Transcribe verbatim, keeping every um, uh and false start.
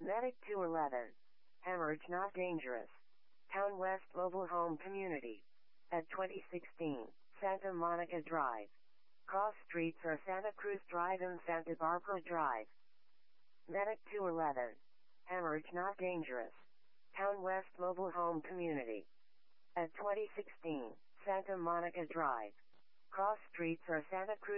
Medic two eleven. Hemorrhage not dangerous. Town West Mobile Home Community. At twenty sixteen, Santa Monica Drive. Cross streets are Santa Cruz Drive and Santa Barbara Drive. Medic two eleven. Hemorrhage not dangerous. Town West Mobile Home Community. At twenty sixteen, Santa Monica Drive. Cross streets are Santa Cruz